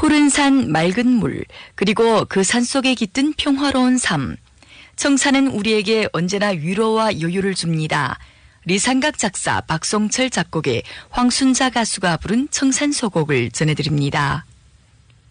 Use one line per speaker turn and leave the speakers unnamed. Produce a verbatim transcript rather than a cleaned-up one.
푸른 산 맑은 물 그리고 그 산 속에 깃든 평화로운 삶. 청산은 우리에게 언제나 위로와 여유를 줍니다. 리상각 작사 박송철 작곡의 황순자 가수가 부른 청산소곡을 전해드립니다.